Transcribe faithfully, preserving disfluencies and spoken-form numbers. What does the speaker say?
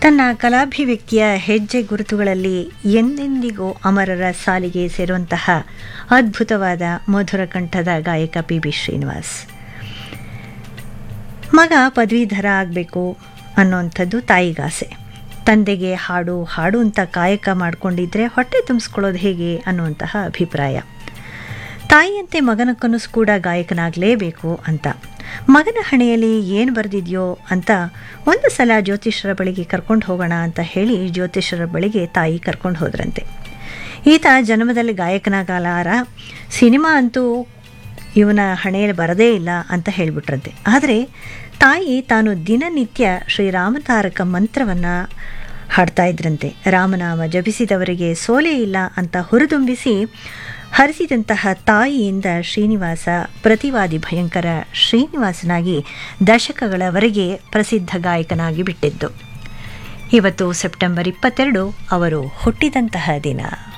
ತನ್ನ ಕಲಾಭಿವ್ಯಕ್ತಿಯ ಹೆಜ್ಜೆ ಗುರುತುಗಳಲ್ಲಿ ಎಂದೆಂದಿಗೂ ಅಮರರ ಸಾಲಿಗೆ ಸೇರುವಂತಹ ಅದ್ಭುತವಾದ ಮಧುರ ಕಂಠದ ಗಾಯಕ ಪಿ ಬಿ ಶ್ರೀನಿವಾಸ್. ಮಗ ಪದವೀಧರ ಆಗಬೇಕು ಅನ್ನೋಂಥದ್ದು ತಾಯಿಗಾಸೆ. ತಂದೆಗೆ ಹಾಡು ಹಾಡು ಅಂತ ಕಾಯಕ ಮಾಡಿಕೊಂಡಿದ್ರೆ ಹೊಟ್ಟೆ ತುಂಬಿಸ್ಕೊಳ್ಳೋದು ಹೇಗೆ ಅನ್ನುವಂತಹ ಅಭಿಪ್ರಾಯ. ತಾಯಿಯಂತೆ ಮಗನ ಕನಸು ಕೂಡ ಗಾಯಕನಾಗಲೇಬೇಕು ಅಂತ. ಮಗನ ಹಣೆಯಲ್ಲಿ ಏನು ಬರೆದಿದೆಯೋ ಅಂತ ಒಂದು ಸಲ ಜ್ಯೋತಿಷರ ಬಳಿಗೆ ಕರ್ಕೊಂಡು ಹೋಗೋಣ ಅಂತ ಹೇಳಿ ಜ್ಯೋತಿಷರ ಬಳಿಗೆ ತಾಯಿ ಕರ್ಕೊಂಡು ಹೋದ್ರಂತೆ. ಈತ ಜನ್ಮದಲ್ಲಿ ಗಾಯಕನಾಗಲಾರ, ಸಿನಿಮಾ ಅಂತೂ ಇವನ ಹಣೆಯಲ್ಲಿ ಬರದೇ ಇಲ್ಲ ಅಂತ ಹೇಳಿಬಿಟ್ರಂತೆ. ಆದರೆ ತಾಯಿ ತಾನು ದಿನನಿತ್ಯ ಶ್ರೀರಾಮತಾರಕ ಮಂತ್ರವನ್ನು ಹಾಡ್ತಾ ಇದ್ರಂತೆ. ರಾಮನಾಮ ಜಪಿಸಿದವರಿಗೆ ಸೋಲೇ ಇಲ್ಲ ಅಂತ ಹುರಿದುಂಬಿಸಿ ಹರಿಸಿದಂತಹ ತಾಯಿಯಿಂದ ಶ್ರೀನಿವಾಸ ಪ್ರತಿವಾದಿ ಭಯಂಕರ ಶ್ರೀನಿವಾಸನಾಗಿ ದಶಕಗಳವರೆಗೆ ಪ್ರಸಿದ್ಧ ಗಾಯಕನಾಗಿ ಬಿಟ್ಟಿದ್ದು. ಇವತ್ತು ಸೆಪ್ಟೆಂಬರ್ ಇಪ್ಪತ್ತೆರಡು ಅವರು ಹುಟ್ಟಿದಂತಹ ದಿನ.